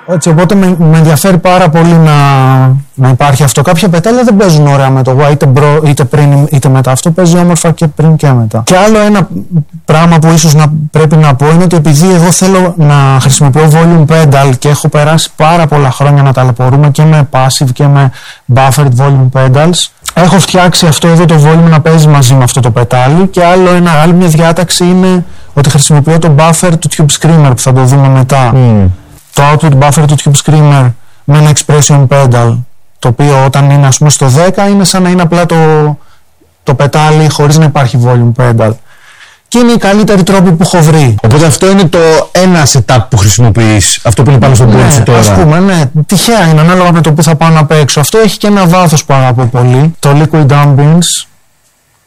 Έτσι, οπότε με ενδιαφέρει πάρα πολύ να υπάρχει αυτό. Κάποια πετάλια δεν παίζουν ωραία με το wah, είτε πριν είτε μετά. Αυτό παίζει όμορφα και πριν και μετά. Και άλλο ένα πράγμα που ίσως πρέπει να πω είναι ότι επειδή εγώ θέλω να χρησιμοποιώ volume pedal και έχω περάσει πάρα πολλά χρόνια να ταλαιπωρούμε και με passive και με buffered volume pedals, έχω φτιάξει αυτό εδώ το volume να παίζει μαζί με αυτό το πετάλι. Και άλλη μια διάταξη είναι ότι χρησιμοποιώ το buffer του Tube Screamer που θα το δούμε μετά. Το output buffer του Tube Screamer με ένα expression pedal, το οποίο όταν είναι ας πούμε στο 10 είναι σαν να είναι απλά το πετάλι χωρίς να υπάρχει volume pedal. Και είναι οι καλύτεροι τρόποι που έχω βρει. Οπότε αυτό είναι το ένα setup που χρησιμοποιείς, αυτό που είναι πάνω στον πόντ σου τώρα. Ας πούμε, ναι, τυχαία είναι ανάλογα με το που θα πάω να παίξω. Αυτό έχει και ένα βάθος που αγαπώ πολύ, το Liquid Ambience,